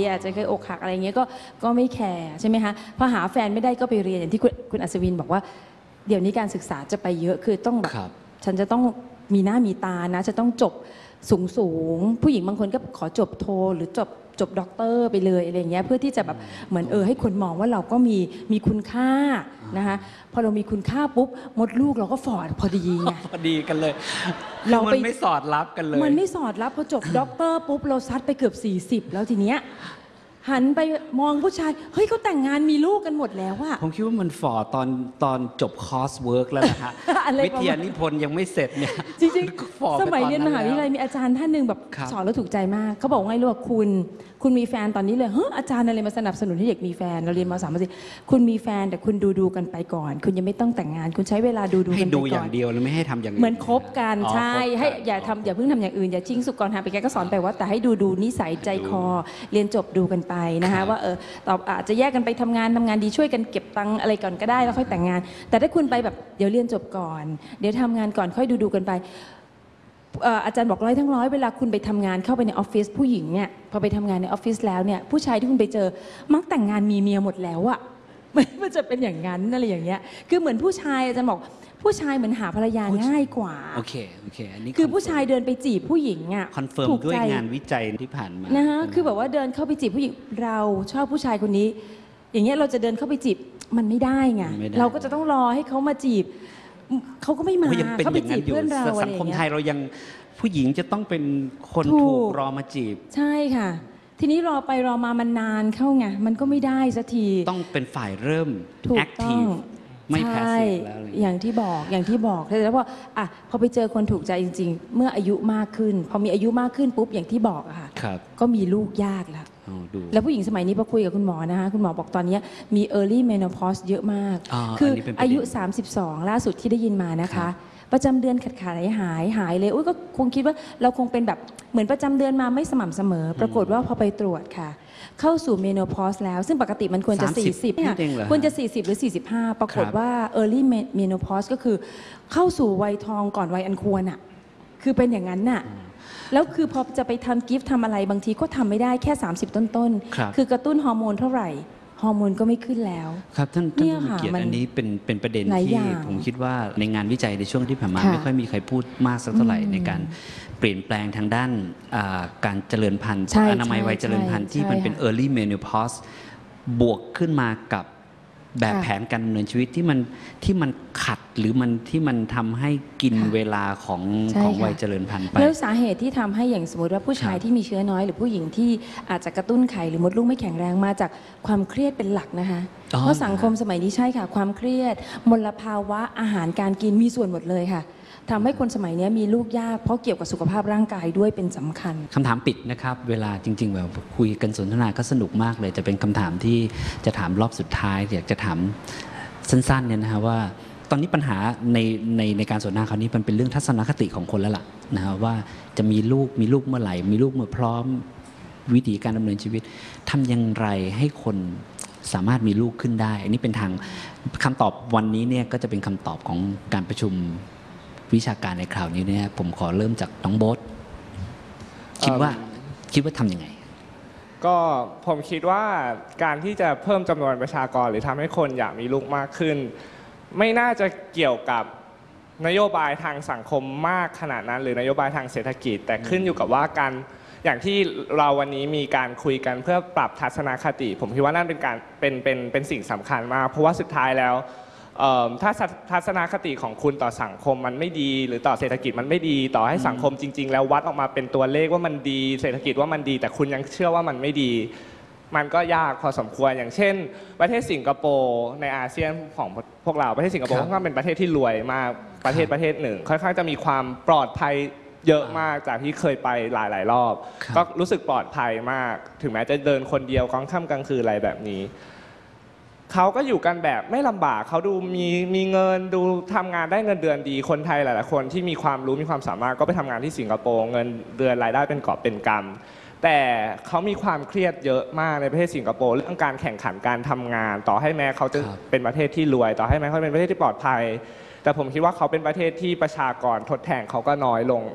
อาจจะเคยอกหักอะไรเงี้ยก็ไม่แคร์ใช่ไหมคะพอหาแฟนไม่ได้ก็ไปเรียนอย่างที่คุณอัศวินบอกว่าเดี๋ยวนี้การศึกษาจะไปเยอะคือต้องแบบฉันจะต้องมีหน้ามีตานะจะต้องจบสูงผู้หญิงบางคนก็ขอจบโทหรือจบด็อกเตอร์ไปเลยอะไรเงี้ยเพื่อที่จะแบบเหมือนให้คนมองว่าเราก็มีคุณค่านะคะพอเรามีคุณค่าปุ๊บมดลูกเราก็ฟอดพอดีไงพอดีกันเลยเราไม่สอดรับกันเลยมันไม่สอดรับพอจบด็อกเตอร์ปุ๊บเราซัดไปเกือบ40แล้วทีเนี้ยหันไปมองผู้ชายเฮ้ยเขาแต่งงานมีลูกกันหมดแล้วอะผมคิดว่ามันฝ่อตอนจบคอร์สเวิร์กแล้วนะฮะวิทยานิพนธ์ยังไม่เสร็จเนี่ยจริงๆสมัยเรียนมหาวิทยาลัยมีอาจารย์ท่านหนึ่งแบบสอนแล้วถูกใจมากเขาบอกว่าไงรู้ว่าคุณมีแฟนตอนนี้เลยเฮ้ยอาจารย์อะไรมาสนับสนุนให้เด็กมีแฟนเราเรียนมา3 ปีคุณมีแฟนแต่คุณดูกันไปก่อนคุณยังไม่ต้องแต่งงานคุณใช้เวลาดูกันไปก่อนให้ดูอย่างเดียวแล้วไม่ให้ทำอย่างอื่นเหมือนคบกันใช่ให้อย่าเพิ่งทำอย่างอื่นอย่าชิงสุกรหาไปแกก็สอนไปว่าแต่ให้ดูนิสัยใจคอเรียนจบดูกันไปนะคะว่าตอบอาจจะแยกกันไปทำงานดีช่วยกันเก็บตังค์อะไรก่อนก็ได้แล้วค่อยแต่งงานแต่ถ้าคุณไปแบบเดี๋ยวเรียนจบก่อนเดี๋ยวทำงานก่อนค่อยดูกันไปอาจารย์บอกร้อยทั้งร้อยเวลาคุณไปทำงานเข้าไปในออฟฟิศผู้หญิงเนี่ยพอไปทำงานในออฟฟิศแล้วเนี่ยผู้ชายที่คุณไปเจอมักแต่งงานมีเมียหมดแล้วอะมันจะเป็นอย่างนั้นอะไรอย่างเงี้ยคือเหมือนผู้ชายอาจารย์บอกผู้ชายเหมือนหาภรรยาง่ายกว่าโอเคอันนี้คือผู้ชายเดินไปจีบผู้หญิงอ่ะคอนเฟิร์มด้วยงานวิจัยที่ผ่านมานะฮะคือแบบว่าเดินเข้าไปจีบผู้หญิงเราชอบผู้ชายคนนี้อย่างเงี้ยเราจะเดินเข้าไปจีบมันไม่ได้ไงเราก็จะต้องรอให้เขามาจีบเขาก็ไม่มาเขาไปจีบเพื่อนเราอะไรอย่างเงี้ยสังคมไทยเรายังผู้หญิงจะต้องเป็นคนถูกรอมาจีบใช่ค่ะทีนี้รอไปรอมามันนานเข้าไงมันก็ไม่ได้สักทีต้องเป็นฝ่ายเริ่มแอคทีฟไม่แพสซีฟแล้วอย่างที่บอกแต่พอไปเจอคนถูกใจจริงๆเมื่ออายุมากขึ้นพอมีอายุมากขึ้นปุ๊บอย่างที่บอกอะค่ะก็มีลูกยากแล้วผู้หญิงสมัยนี้พอคุยกับคุณหมอนะคะคุณหมอบอกตอนนี้มี early menopause เยอะมากคืออายุ32ล่าสุดที่ได้ยินมานะคะประจำเดือนขาดหายเลยก็คงคิดว่าเราคงเป็นแบบเหมือนประจำเดือนมาไม่สม่ำเสมอปรากฏว่าพอไปตรวจค่ะเข้าสู่เมโนพอสแล้วซึ่งปกติมันควรจะ40ค่ะควรจะ40หรือ45ปรากฏว่า early menopause ก็คือเข้าสู่วัยทองก่อนวัยอันควรอ่ะคือเป็นอย่างนั้นน่ะแล้วคือพอจะไปทำกิฟต์ทำอะไรบางทีก็ทำไม่ได้แค่30ต้นคือกระตุ้นฮอร์โมนเท่าไหร่ฮอร์โมนก็ไม่ขึ้นแล้วครับท่านผู้มีเกียรติอันนี้เป็นประเด็นที่ผมคิดว่าในงานวิจัยในช่วงที่ผ่านมาไม่ค่อยมีใครพูดมากสักเท่าไหร่ในการเปลี่ยนแปลงทางด้านการเจริญพันธุ์อนามัยวัยเจริญพันธุ์ที่มันเป็น early menopause บวกขึ้นมากับแบบแผนการดำเนินชีวิตที่มันขัดหรือที่มันทำให้กินเวลาของวัยเจริญพันธุ์ไปแล้วสาเหตุที่ทำให้อย่างสมมติว่าผู้ชายที่มีเชื้อน้อยหรือผู้หญิงที่อาจจะกระตุ้นไข่หรือมดลูกไม่แข็งแรงมาจากความเครียดเป็นหลักนะคะเพราะสังคมสมัยนี้ใช่ค่ะความเครียดมลภาวะอาหารการกินมีส่วนหมดเลยค่ะทำให้คนสมัยนี้มีลูกยากเพราะเกี่ยวกับสุขภาพร่างกายด้วยเป็นสำคัญคำถามปิดนะครับเวลาจริงๆแบบคุยกันสนทนาก็สนุกมากเลยจะเป็นคำถามที่จะถามรอบสุดท้ายอยากจะถามสั้นๆเนี่ยนะฮะว่าตอนนี้ปัญหาในการสนทนาคราวนี้มันเป็นเรื่องทัศนคติของคนแล้วล่ะนะฮะว่าจะมีลูกเมื่อไหร่มีลูกเมื่อพร้อมวิธีการดำเนินชีวิตทำอย่างไรให้คนสามารถมีลูกขึ้นได้อันนี้เป็นทางคำตอบวันนี้เนี่ยก็จะเป็นคำตอบของการประชุมวิชาการในคราวนี้เนี่ยผมขอเริ่มจากน้องโบ๊ทคิดว่าทำยังไงก็ผมคิดว่าการที่จะเพิ่มจำนวนประชากรหรือทำให้คนอยากมีลูกมากขึ้นไม่น่าจะเกี่ยวกับนโยบายทางสังคมมากขนาดนั้นหรือนโยบายทางเศรษฐกิจแต่ขึ้นอยู่กับว่าการอย่างที่เราวันนี้มีการคุยกันเพื่อปรับทัศนคติผมคิดว่านั่นเป็นการเป็นสิ่งสำคัญมากเพราะว่าสุดท้ายแล้วถ้าทัศนคติของคุณต่อสังคมมันไม่ดีหรือต่อเศรษฐกิจมันไม่ดีต่อให้สังคมจริงๆแล้ววัดออกมาเป็นตัวเลขว่ามันดีเศรษฐกิจว่ามันดีแต่คุณยังเชื่อว่ามันไม่ดีมันก็ยากพอสมควรอย่างเช่นประเทศสิงคโปร์ในอาเซียนของพวกเราประเทศสิงคโปร์ค่อนข้างเป็นประเทศที่รวยมากประเทศหนึ่งค่อนข้างจะมีความปลอดภัยเยอะมากจากที่เคยไปหลายรอบก็รู้สึกปลอดภัยมากถึงแม้จะเดินคนเดียวกลางค่ำกลางคืนอะไรแบบนี้เขาก็อยู่กันแบบไม่ลำบากเขาดูมีเงินดูทำงานได้เงินเดือนดีคนไทยหลายๆคนที่มีความรู้มีความสามารถก็ไปทำงานที่สิงคโปร์เงินเดือนรายได้เป็นกอบเป็นกำแต่เขามีความเครียดเยอะมากในประเทศสิงคโปร์เรื่องการแข่งขันการทำงานต่อให้แม้เขาจะเป็นประเทศที่รวยต่อให้แม้เขาเป็นประเทศที่ปลอดภัยแต่ผมคิดว่าเขาเป็นประเทศที่ประชากรทดแทนเขาก็น้อยลง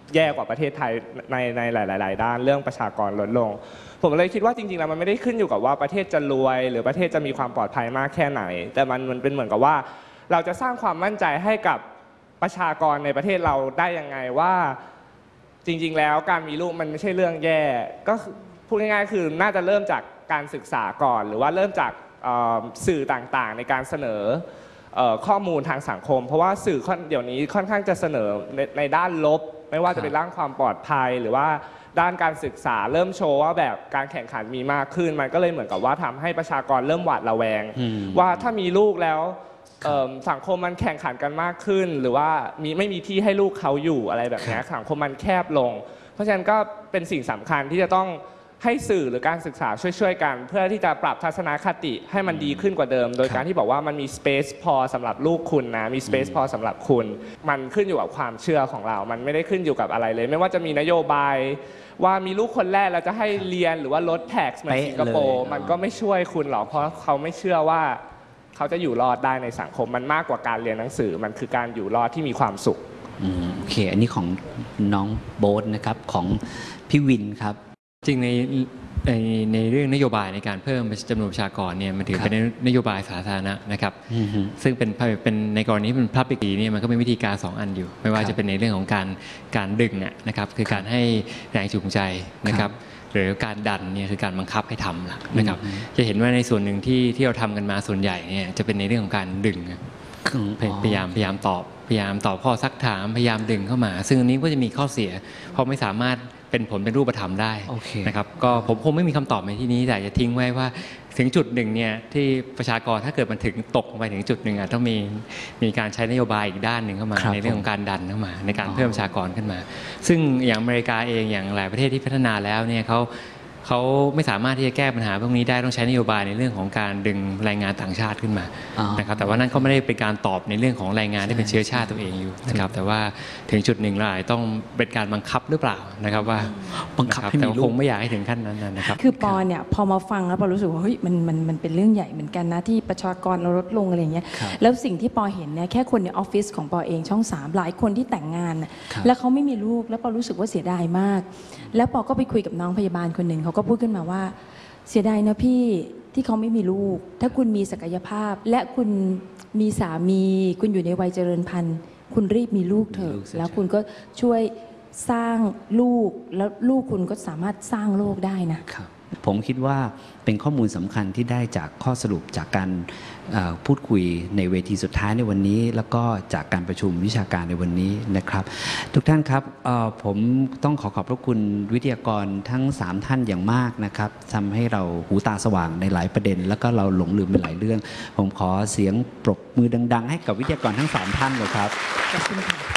แย่กว่าประเทศไทยในหลายๆด้านเรื่องประชากรลดลงผมเลยคิดว่าจริงๆแล้วมันไม่ได้ขึ้นอยู่กับว่าประเทศจะรวยหรือประเทศจะมีความปลอดภัยมากแค่ไหนแต่มันเป็นเหมือนกับว่าเราจะสร้างความมั่นใจให้กับประชากรในประเทศเราได้ยังไงว่าจริงๆแล้วการมีลูกมันไม่ใช่เรื่องแย่ก็พูดง่ายๆคือน่าจะเริ่มจากการศึกษาก่อนหรือว่าเริ่มจากสื่อต่างๆในการเสนอข้อมูลทางสังคมเพราะว่าสื่อเดี๋ยวนี้ค่อนข้างจะเสนอในด้านลบไม่ว่าจะเป็นด้านความปลอดภัยหรือว่าด้านการศึกษาเริ่มโชว์ว่าแบบการแข่งขันมีมากขึ้นมันก็เลยเหมือนกับว่าทำให้ประชากรเริ่มหวาดระแวงว่าถ้ามีลูกแล้วสังคมมันแข่งขันกันมากขึ้นหรือว่าไม่มีที่ให้ลูกเขาอยู่อะไรแบบนี้สังคมมันแคบลงเพราะฉะนั้นก็เป็นสิ่งสำคัญที่จะต้องให้สื่อหรือการศึกษาช่วยกันเพื่อที่จะปรับทัศนคติให้มันดีขึ้นกว่าเดิมโดยการที่บอกว่ามันมีสเปซพอสำหรับลูกคุณนะมีสเปซพอสำหรับคุณมันขึ้นอยู่กับความเชื่อของเรามันไม่ได้ขึ้นอยู่กับอะไรเลยไม่ว่าจะมีนโยบายว่ามีลูกคนแรกเราจะให้เรียนหรือว่าลดแท็กซ์เหมือนสิงคโปร์มันก็ไม่ช่วยคุณหรอกเพราะเขาไม่เชื่อว่าเขาจะอยู่รอดได้ในสังคมมันมากกว่าการเรียนหนังสือมันคือการอยู่รอดที่มีความสุขโอเคอันนี้ของน้องโบ๊ทนะครับของพี่วินครับจริงในเรื่องนโยบายในการเพิ่มจำนวนประชากรเนี่ยมันถือเป็นนโยบายสาธารณะนะครับซึ่งเป็นในกรณีเป็น public เนี่ยมันก็มีวิธีการ2อันอยู่ไม่ว่าจะเป็นในเรื่องของการดึงนะครับคือการให้แรงจูงใจนะครับหรือการดันเนี่ยคือการบังคับให้ทำนะครับจะเห็นว่าในส่วนหนึ่งที่เราทำกันมาส่วนใหญ่เนี่ยจะเป็นในเรื่องของการดึงพยายามตอบข้อซักถามพยายามดึงเข้ามาซึ่งอันนี้ก็จะมีข้อเสียเพราะไม่สามารถเป็นผลเป็นรูปธรรมได้นะครับก็ผมคงไม่มีคำตอบในที่นี้แต่จะทิ้งไว้ว่าถึงจุดหนึ่งเนี่ยที่ประชากรถ้าเกิดมันถึงตกไปถึงจุดหนึ่งต้องมีการใช้นโยบายอีกด้านหนึ่งเข้ามาในเรื่องของการดันเข้ามาในการเพิ่มประชากรขึ้นมาซึ่งอย่างอเมริกาเองอย่างหลายประเทศที่พัฒนาแล้วเนี่ยเขาไม่สามารถที่จะแก้ปัญหาพวกนี้ได้ต้องใช้นโยบายในเรื่องของการดึงแรงงานต่างชาติขึ้นมานะครับแต่ว่านั่นก็ไม่ได้เป็นการตอบในเรื่องของแรงงานที่เป็นเชื้อชาติตัวเองอยู่นะครับแต่ว่าถึงจุดหนึ่งเราต้องเป็นการบังคับหรือเปล่านะครับว่าบังคับให้มีลูกคงไม่อยากให้ถึงขั้นนั้นนะครับคือปอเนี่ยพอมาฟังแล้วปอรู้สึกว่าเฮ้ยมันเป็นเรื่องใหญ่เหมือนกันนะที่ประชากรเราลดลงอะไรอย่างเงี้ยแล้วสิ่งที่ปอเห็นเนี่ยแค่คนในออฟฟิศของปอเองช่อง3หลายคนที่แต่งงานแล้วเขาไม่มีลูกแล้วปอรู้สึกว่าเสียดายมากแล้วปอก็ไปคุยกับน้องพยาบาลคนหนึ่งเขาก็พูดขึ้นมาว่าเสียดายนะพี่ที่เขาไม่มีลูกถ้าคุณมีศักยภาพและคุณมีสามีคุณอยู่ในวัยเจริญพันธุ์คุณรีบมีลูกเถอะแล้วคุณก็ช่วยสร้างลูกแล้วลูกคุณก็สามารถสร้างโลกได้นะครับผมคิดว่าเป็นข้อมูลสำคัญที่ได้จากข้อสรุปจากการพูดคุยในเวทีสุดท้ายในวันนี้แล้วก็จากการประชุมวิชาการในวันนี้นะครับทุกท่านครับผมต้องขอบพระคุณวิทยากรทั้ง3ท่านอย่างมากนะครับทำให้เราหูตาสว่างในหลายประเด็นแล้วก็เราหลงลืมไปหลายเรื่องผมขอเสียงปรบมือดังๆให้กับวิทยากรทั้ง3ท่านเลยครับขอบคุณค่ะ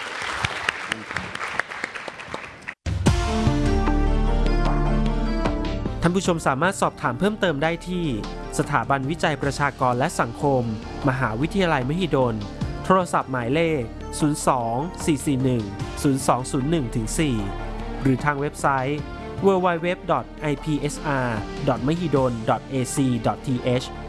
ท่านผู้ชมสามารถสอบถามเพิ่มเติมได้ที่สถาบันวิจัยประชากรและสังคมมหาวิทยาลัยมหิดลโทรศัพท์หมายเลข 02-441-0201-4 หรือทางเว็บไซต์ www.ipsr.mahidol.ac.th